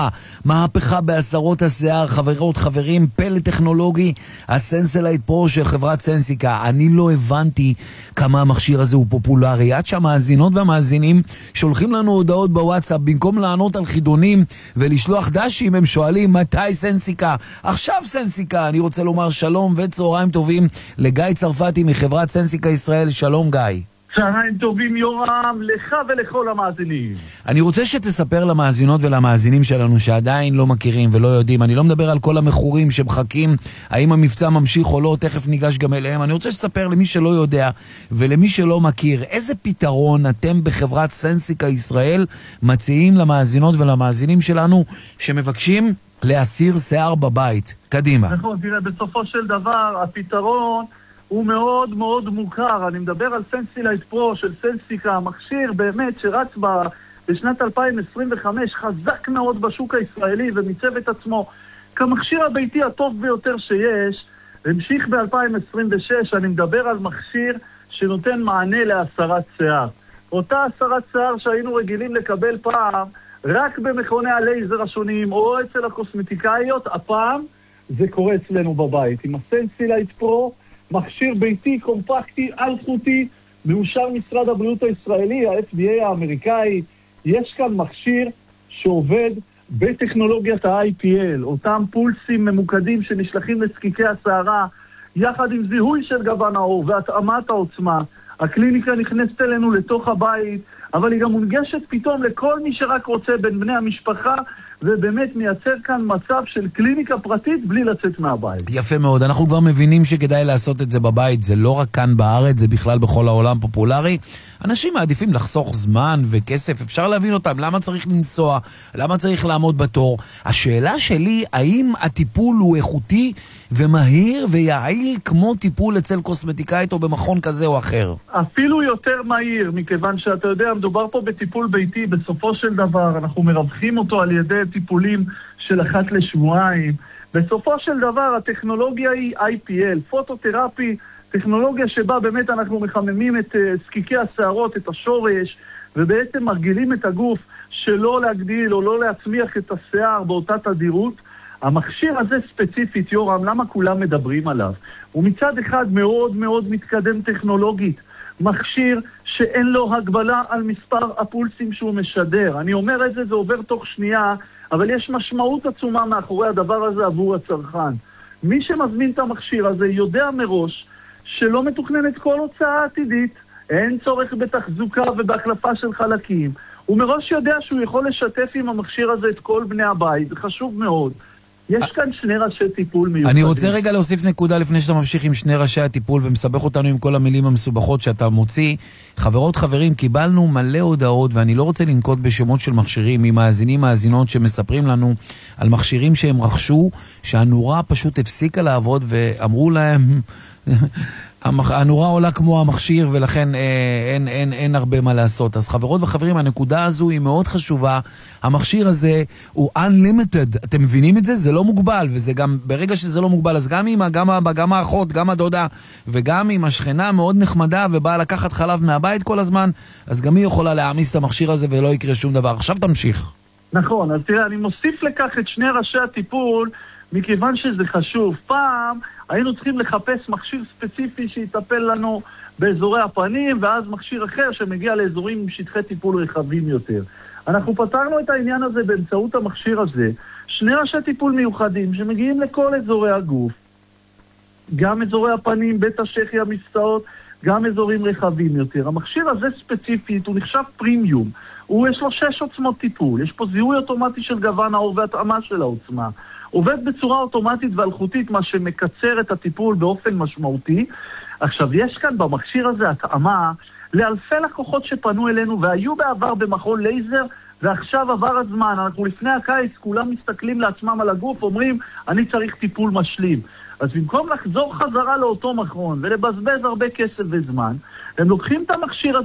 מהפכה בעשרות השיער, חברות חברים, פלא טכנולוגי, הסנסלייט פרו של חברת סנסיקה. אני לא הבנתי כמה המכשיר הזה הוא פופולרי, עד שהמאזינות והמאזינים שולחים לנו הודעות בוואטסאפ, במקום לענות על חידונים ולשלוח דשים, הם שואלים מתי סנסיקה. עכשיו סנסיקה. אני רוצה לומר שלום וצהריים טובים לגיא צרפתי מחברת סנסיקה ישראל. שלום גיא. צהריים טובים יורם, לך ולכל המאזינים. אני רוצה שתספר למאזינות ולמאזינים שלנו שעדיין לא מכירים ולא יודעים, אני לא מדבר על כל המחורים שמחכים, האם המבצע ממשיך או לא, תכף ניגש גם אליהם. אני רוצה שתספר למי שלא יודע ולמי שלא מכיר, איזה פתרון אתם בחברת סנסיקה ישראל מציעים למאזינות ולמאזינים שלנו שמבקשים להסיר שיער בבית. קדימה. נכון, תראה, בסופו של דבר הפתרון הוא מאוד מאוד מוכר. אני מדבר על סנסילייט פרו של סנסיקה, מכשיר באמת שרץ בשנת 2025 חזק מאוד בשוק הישראלי ומיצב את עצמו כמכשיר הביתי הטוב ביותר שיש. המשיך ב-2026, אני מדבר על מכשיר שנותן מענה להסרת שיער. אותה הסרת שיער שהיינו רגילים לקבל פעם רק במכוני הלייזר השונים או אצל הקוסמטיקאיות, הפעם זה קורה אצלנו בבית עם הסנסילייט פרו, מכשיר ביתי, קומפקטי, אלחוטי, מאושר משרד הבריאות הישראלי, ה-FDA האמריקאי. יש כאן מכשיר שעובד בטכנולוגיית ה-IPL, אותם פולסים ממוקדים שנשלחים לזקיקי השערה, יחד עם זיהוי של גוון העור והתאמת העוצמה. הקליניקה נכנסת אלינו לתוך הבית, אבל היא גם מונגשת פתאום לכל מי שרק רוצה בין בני המשפחה, ובאמת מייצר כאן מצב של קליניקה פרטית בלי לצאת מהבית. יפה מאוד, אנחנו כבר מבינים שכדאי לעשות את זה בבית, זה לא רק כאן בארץ, זה בכלל בכל העולם פופולרי. אנשים מעדיפים לחסוך זמן וכסף, אפשר להבין אותם, למה צריך לנסוע, למה צריך לעמוד בתור. השאלה שלי, האם הטיפול הוא איכותי ומהיר ויעיל כמו טיפול אצל קוסמטיקאית או במכון כזה או אחר? אפילו יותר מהיר, מכיוון שאתה יודע, מדובר פה בטיפול ביתי, בסופו של דבר אנחנו מרווחים אותו על ידי טיפולים של אחת לשבועיים. בסופו של דבר הטכנולוגיה היא IPL, פוטותרפי, טכנולוגיה שבה באמת אנחנו מחממים את זקיקי השערות, את השורש, ובעצם מרגילים את הגוף שלא להגדיל או לא להצמיח את השיער באותה תדירות. המכשיר הזה ספציפית, יורם, למה כולם מדברים עליו? הוא מצד אחד מאוד מאוד מתקדם טכנולוגית, מכשיר שאין לו הגבלה על מספר הפולסים שהוא משדר. אני אומר את זה, זה עובר תוך שנייה, אבל יש משמעות עצומה מאחורי הדבר הזה עבור הצרכן. מי שמזמין את המכשיר הזה יודע מראש שלא מתוכננת כל הוצאה עתידית, אין צורך בתחזוקה ובהחלפה של חלקים. הוא מראש יודע שהוא יכול לשתף עם המכשיר הזה את כל בני הבית, זה חשוב מאוד. יש כאן שני ראשי טיפול מיוחדים. אני רוצה רגע להוסיף נקודה לפני שאתה ממשיך עם שני ראשי הטיפול ומסבך אותנו עם כל המילים המסובכות שאתה מוציא. חברות חברים, קיבלנו מלא הודעות, ואני לא רוצה לנקוט בשמות של מכשירים, ממאזינים מאזינות שמספרים לנו על מכשירים שהם רכשו, שהנורה פשוט הפסיקה לעבוד ואמרו להם הנורה עולה כמו המכשיר ולכן אין הרבה מה לעשות. אז חברות וחברים, הנקודה הזו היא מאוד חשובה. המכשיר הזה הוא unlimited, אתם מבינים את זה? זה לא מוגבל, וזה גם ברגע שזה לא מוגבל, אז גם אמא, גם האחות, גם הדודה וגם אם השכנה מאוד נחמדה ובאה לקחת חלב מהבית כל הזמן, אז גם היא יכולה להעמיס את המכשיר הזה ולא יקרה שום דבר. עכשיו תמשיך. נכון, אז תראה, אני מוסיף לכך את שני ראשי הטיפול מכיוון שזה חשוב. פעם היינו צריכים לחפש מכשיר ספציפי שיטפל לנו באזורי הפנים, ואז מכשיר אחר שמגיע לאזורים עם שטחי טיפול רחבים יותר. אנחנו פתרנו את העניין הזה באמצעות המכשיר הזה. שני ראשי טיפול מיוחדים שמגיעים לכל אזורי הגוף, גם אזורי הפנים, בית השחי, המסתעות, גם אזורים רחבים יותר. המכשיר הזה ספציפית, הוא נחשב פרימיום. יש לו 6 עוצמות טיפול. יש פה זיהוי אוטומטי של גוון העור והתאמה של העוצמה. עובד בצורה אוטומטית ואלחוטית, מה שמקצר את הטיפול באופן משמעותי. עכשיו, יש כאן במכשיר הזה התאמה לאלפי לקוחות שפנו אלינו והיו בעבר במכון לייזר, ועכשיו עבר הזמן. אנחנו לפני הקיץ, כולם מסתכלים לעצמם על הגוף, אומרים, אני צריך טיפול משלים. אז במקום לחזור חזרה לאותו מכון ולבזבז הרבה כסף וזמן, הם לוקחים את המכשיר הזה,